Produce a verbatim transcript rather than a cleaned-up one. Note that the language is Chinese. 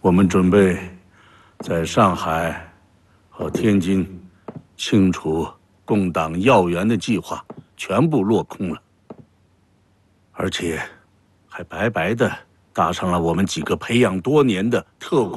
我们准备在上海和天津清除共党要员的计划全部落空了，而且还白白的搭上了我们几个培养多年的特工。